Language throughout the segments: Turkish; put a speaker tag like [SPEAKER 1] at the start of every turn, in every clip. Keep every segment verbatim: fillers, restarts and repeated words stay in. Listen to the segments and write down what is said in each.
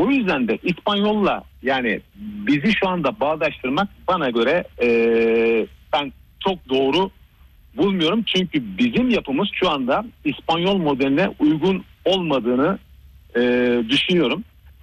[SPEAKER 1] O yüzden de İspanyol'la yani bizi şu anda bağdaştırmak bana göre ee, ben çok doğru bulmuyorum. Çünkü bizim yapımız şu anda İspanyol modeline uygun olmadığını ee, düşünüyorum.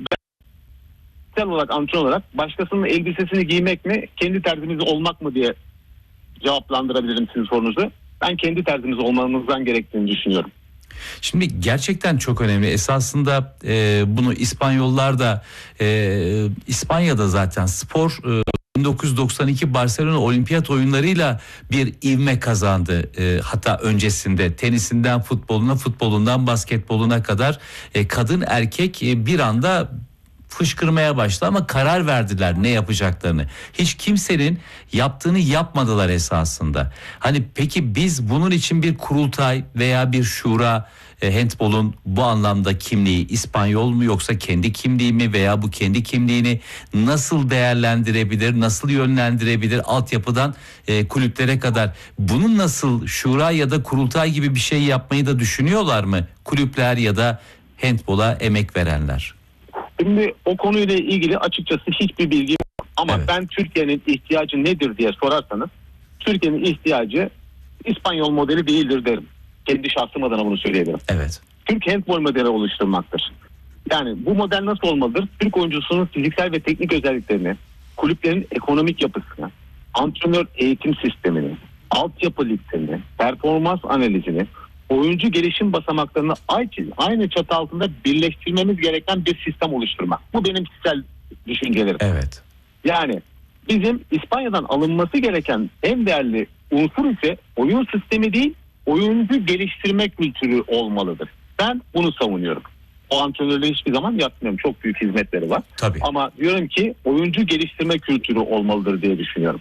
[SPEAKER 1] Ben olarak, antrenör olarak başkasının elbisesini giymek mi, kendi terzimiz olmak mı diye cevaplandırabilirim sizin sorunuzu. Ben kendi terzimiz olmamızdan gerektiğini düşünüyorum.
[SPEAKER 2] Şimdi gerçekten çok önemli. Esasında e, bunu İspanyollar da e, İspanya'da zaten spor e, bin dokuz yüz doksan iki Barcelona Olimpiyat oyunlarıyla bir ivme kazandı. E, hatta öncesinde tenisinden futboluna, futbolundan basketboluna kadar e, kadın erkek e, bir anda fışkırmaya başladı ama karar verdiler ne yapacaklarını. Hiç kimsenin yaptığını yapmadılar esasında. Hani peki biz bunun için bir kurultay veya bir şura, e, handbolun bu anlamda kimliği İspanyol mu yoksa kendi kimliği mi veya bu kendi kimliğini nasıl değerlendirebilir, nasıl yönlendirebilir altyapıdan e, kulüplere kadar? Bunun nasıl şura ya da kurultay gibi bir şey yapmayı da düşünüyorlar mı kulüpler ya da handbola emek verenler?
[SPEAKER 1] Şimdi o konuyla ilgili açıkçası hiçbir bilgi yok. Ama evet. Ben Türkiye'nin ihtiyacı nedir diye sorarsanız Türkiye'nin ihtiyacı İspanyol modeli değildir derim. Kendi şahsım adına bunu söyleyebilirim.
[SPEAKER 2] Evet.
[SPEAKER 1] Türk handbol modeli oluşturmaktır. Yani bu model nasıl olmalıdır? Türk oyuncusunun fiziksel ve teknik özelliklerini, kulüplerin ekonomik yapısını, antrenör eğitim sistemini, altyapı liglerini, performans analizini, oyuncu gelişim basamaklarını aynı çatı altında birleştirmemiz gereken bir sistem oluşturmak. Bu benim kişisel düşüncelerim.
[SPEAKER 2] Evet.
[SPEAKER 1] Yani bizim İspanya'dan alınması gereken en değerli unsur ise oyun sistemi değil, oyuncu geliştirme kültürü olmalıdır. Ben bunu savunuyorum. O antrenörle hiçbir zaman yapmıyorum. Çok büyük hizmetleri var.
[SPEAKER 2] Tabii.
[SPEAKER 1] Ama diyorum ki oyuncu geliştirme kültürü olmalıdır diye düşünüyorum.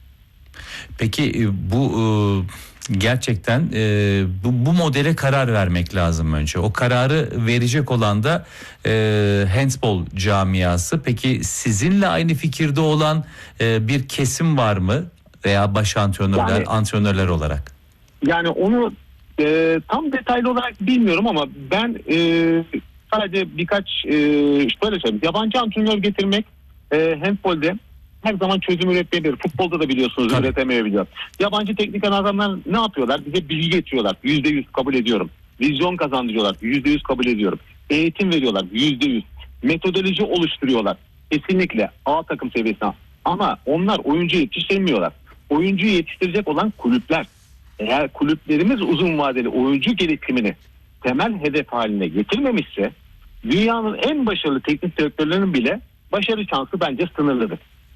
[SPEAKER 2] Peki bu gerçekten bu, bu modele karar vermek lazım önce. O kararı verecek olan da e, handbol camiası. Peki sizinle aynı fikirde olan e, bir kesim var mı? Veya baş antrenörler, yani, antrenörler olarak?
[SPEAKER 1] Yani onu e, tam detaylı olarak bilmiyorum ama ben e, sadece birkaç e, şöyle söyleyeyim. Yabancı antrenör getirmek e, handbolde her zaman çözüm üretmeyebilir. Futbolda da biliyorsunuz Tabii. üretemeyebiliyor. Yabancı teknik adamlar ne yapıyorlar? Bize bilgi getiriyorlar. Yüzde yüz kabul ediyorum. Vizyon kazandırıyorlar. Yüzde yüz kabul ediyorum. Eğitim veriyorlar. Yüzde yüz. Metodoloji oluşturuyorlar. Kesinlikle A takım seviyesine. Ama onlar oyuncu yetiştirmiyorlar. Oyuncuyu yetiştirecek olan kulüpler. Eğer kulüplerimiz uzun vadeli oyuncu gelişimini temel hedef haline getirmemişse dünyanın en başarılı teknik direktörlerinin bile başarı şansı bence sınırlıdır.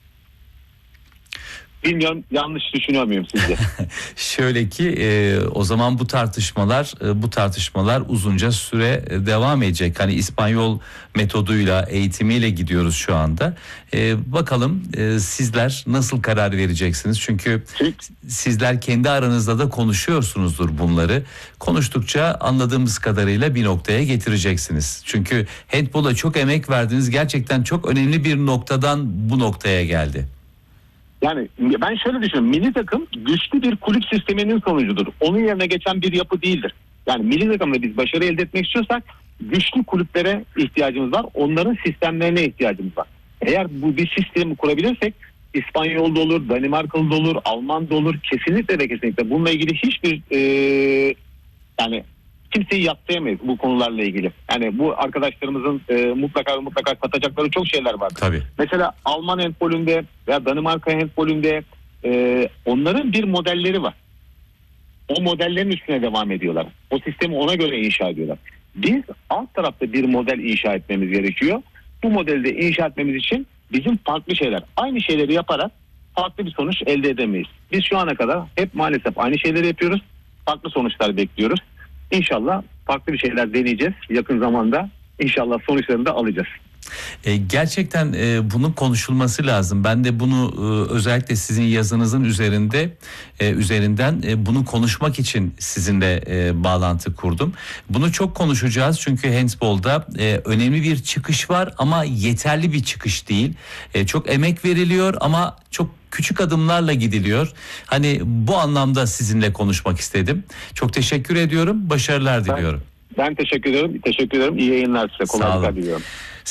[SPEAKER 1] Bilmiyorum, yanlış düşünüyor muyum sizce?
[SPEAKER 2] Şöyle ki e, o zaman bu tartışmalar e, bu tartışmalar uzunca süre e, devam edecek. Hani İspanyol metoduyla, eğitimiyle gidiyoruz şu anda. E, bakalım e, sizler nasıl karar vereceksiniz? Çünkü sizler kendi aranızda da konuşuyorsunuzdur bunları. Konuştukça anladığımız kadarıyla bir noktaya getireceksiniz. Çünkü handbola çok emek verdiniz. Gerçekten çok önemli bir noktadan bu noktaya geldi.
[SPEAKER 1] Yani ben şöyle düşünüyorum. Milli takım güçlü bir kulüp sisteminin sonucudur. Onun yerine geçen bir yapı değildir. Yani milli takımda biz başarı elde etmek istiyorsak güçlü kulüplere ihtiyacımız var. Onların sistemlerine ihtiyacımız var. Eğer bu bir sistemi kurabilirsek İspanyol da olur, Danimarkalı da olur, Alman da olur. Kesinlikle ve kesinlikle. Bununla ilgili hiçbir e, yani kimseyi yadsıyamayız bu konularla ilgili. Yani bu arkadaşlarımızın e, mutlaka mutlaka katacakları çok şeyler var.
[SPEAKER 2] Tabii.
[SPEAKER 1] Mesela Alman handbolünde veya Danimarka handbolünde e, onların bir modelleri var. O modellerin üstüne devam ediyorlar. O sistemi ona göre inşa ediyorlar. Biz alt tarafta bir model inşa etmemiz gerekiyor. Bu modeli de inşa etmemiz için bizim farklı şeyler, aynı şeyleri yaparak farklı bir sonuç elde edemeyiz. Biz şu ana kadar hep maalesef aynı şeyleri yapıyoruz. Farklı sonuçlar bekliyoruz. İnşallah farklı bir şeyler deneyeceğiz. Yakın zamanda İnşallah sonuçlarını da alacağız.
[SPEAKER 2] E, gerçekten e, bunun konuşulması lazım. Ben de bunu e, özellikle sizin yazınızın üzerinde e, üzerinden e, bunu konuşmak için sizinle e, bağlantı kurdum. Bunu çok konuşacağız çünkü handbolda e, önemli bir çıkış var ama yeterli bir çıkış değil. E, çok emek veriliyor ama çok küçük adımlarla gidiliyor. Hani bu anlamda sizinle konuşmak istedim. Çok teşekkür ediyorum. Başarılar diliyorum.
[SPEAKER 1] Ben, ben teşekkür ederim. Teşekkür ederim. İyi yayınlar size. Kolaylıklar diliyorum.